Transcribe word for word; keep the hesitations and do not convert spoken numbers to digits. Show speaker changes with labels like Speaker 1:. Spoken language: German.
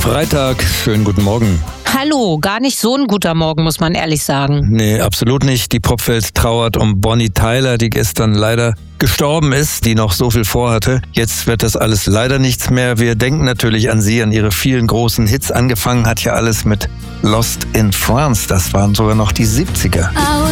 Speaker 1: Freitag, schönen guten Morgen.
Speaker 2: Hallo, gar nicht so ein guter Morgen, muss man ehrlich sagen.
Speaker 1: Nee, absolut nicht. Die Popwelt trauert um Bonnie Tyler, die gestern leider gestorben ist, die noch so viel vorhatte. Jetzt wird das alles leider nichts mehr. Wir denken natürlich an sie, an ihre vielen großen Hits. Angefangen hat ja alles mit Lost in France. Das waren sogar noch die siebziger.